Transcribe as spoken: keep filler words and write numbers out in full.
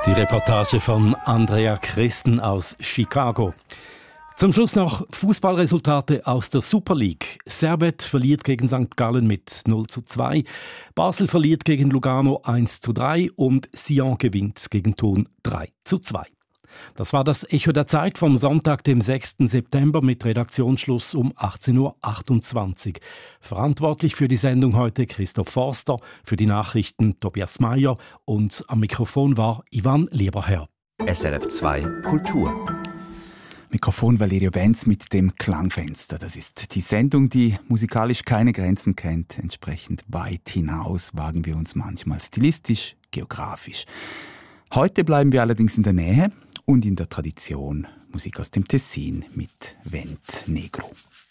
Die Reportage von Andrea Christen aus Chicago. Zum Schluss noch Fußballresultate aus der Super League. Servette verliert gegen Sankt Gallen mit null zu zwei. Basel verliert gegen Lugano eins zu drei und Sion gewinnt gegen Thun drei zu zwei. Das war das Echo der Zeit vom Sonntag, dem sechsten September mit Redaktionsschluss um achtzehn Uhr achtundzwanzig. Verantwortlich für die Sendung heute Christoph Forster, für die Nachrichten Tobias Meyer und am Mikrofon war Ivan Lieberherr. S R F zwei Kultur. Mikrofon Valerio Benz mit dem Klangfenster. Das ist die Sendung, die musikalisch keine Grenzen kennt. Entsprechend weit hinaus wagen wir uns manchmal stilistisch, geografisch. Heute bleiben wir allerdings in der Nähe und in der Tradition. Musik aus dem Tessin mit Vent Negro.